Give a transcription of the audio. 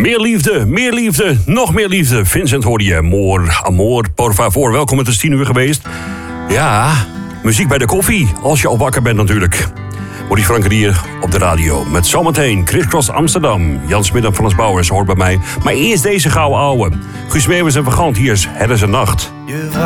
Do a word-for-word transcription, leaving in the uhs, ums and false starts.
Meer liefde, meer liefde, nog meer liefde. Vincent hoorde je. Amor, amor, por favor. Welkom, het is tien uur geweest. Ja, muziek bij de koffie. Als je al wakker bent natuurlijk. Maurice Franken op de radio. Met zometeen Crisscross Amsterdam. Jan Smit en Frans Bauers hoort bij mij. Maar eerst deze gouden ouwe. Guus Meeuwis en Van Gant. Hier is Het is een Nacht.